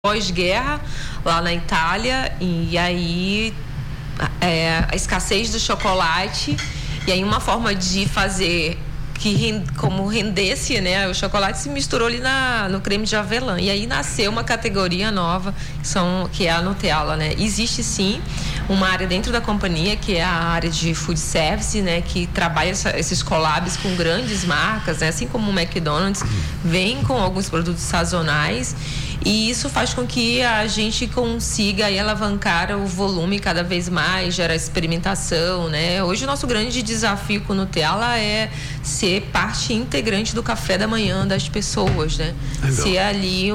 pós-guerra lá na Itália, e aí a escassez do chocolate, e aí uma forma de fazer como rendesse, né, o chocolate se misturou ali no creme de avelã, e aí nasceu uma categoria nova que é a Nutella, né? Existe sim uma área dentro da companhia que é a área de food service, né, que trabalha esses collabs com grandes marcas, né, assim como o McDonald's vem com alguns produtos sazonais, e isso faz com que a gente consiga aí alavancar o volume cada vez mais, gerar experimentação, né? Hoje o nosso grande desafio com o Nutella é ser parte integrante do café da manhã das pessoas, né? Legal. Ser ali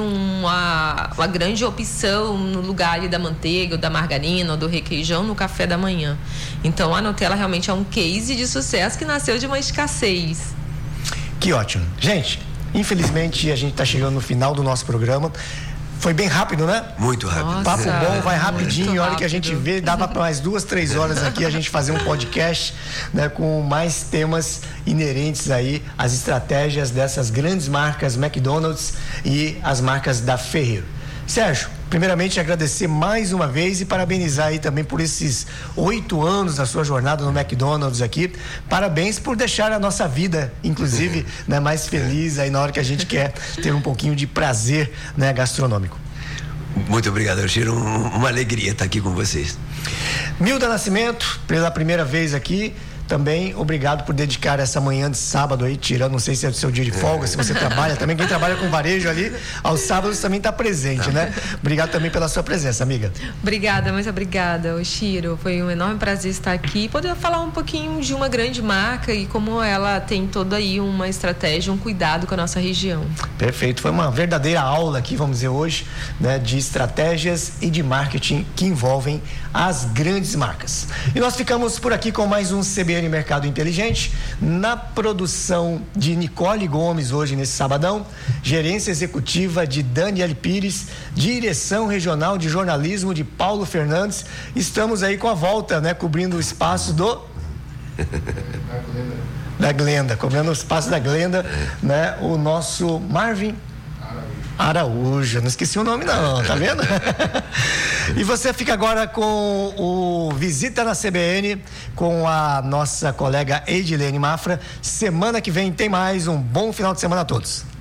uma grande opção no lugar ali da manteiga, ou da margarina, ou do requeijão no café da manhã. Então a Nutella realmente é um case de sucesso que nasceu de uma escassez. Que ótimo. Gente, infelizmente a gente está chegando no final do nosso programa. Foi bem rápido, né? Muito rápido. Nossa, papo bom, vai rapidinho. Olha rápido. Que a gente vê, dava para mais 2-3 horas aqui a gente fazer um podcast, né, com mais temas inerentes aí às estratégias dessas grandes marcas McDonald's e as marcas da Ferreiro. Sérgio, primeiramente agradecer mais uma vez e parabenizar aí também por esses 8 anos da sua jornada no McDonald's aqui. Parabéns por deixar a nossa vida, inclusive, né, mais feliz aí na hora que a gente quer ter um pouquinho de prazer, né, gastronômico. Muito obrigado, Alchiro. Uma alegria estar aqui com vocês. Milda Nascimento, pela primeira vez aqui. Também obrigado por dedicar essa manhã de sábado aí, tirando, não sei se é o seu dia de folga, se você trabalha também, quem trabalha com varejo ali, aos sábados também está presente, né? Obrigado também pela sua presença, amiga. Obrigada, muito obrigada, Chiro. Foi um enorme prazer estar aqui e poder falar um pouquinho de uma grande marca e como ela tem toda aí uma estratégia, um cuidado com a nossa região. Perfeito, foi uma verdadeira aula aqui, vamos dizer hoje, né, de estratégias e de marketing que envolvem as grandes marcas. E nós ficamos por aqui com mais um CBN Mercado Inteligente, na produção de Nicole Gomes hoje nesse sabadão, gerência executiva de Daniele Pires, direção regional de jornalismo de Paulo Fernandes. Estamos aí com a volta, né, cobrindo o espaço da Glenda, cobrindo o espaço da Glenda, né, o nosso Marvin Araújo, não esqueci o nome não, tá vendo? E você fica agora com o Visita na CBN com a nossa colega Edilene Mafra. Semana que vem tem mais. Um bom final de semana a todos.